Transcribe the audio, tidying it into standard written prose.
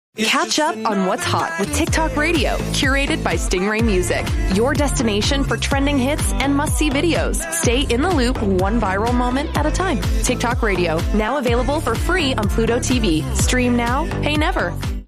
Catch up on what's hot with TikTok Radio, curated by Stingray Music, your destination for trending hits and must-see videos. Stay in the loop, one viral moment at a time. TikTok Radio, now available for free on Pluto TV. Stream now, pay never.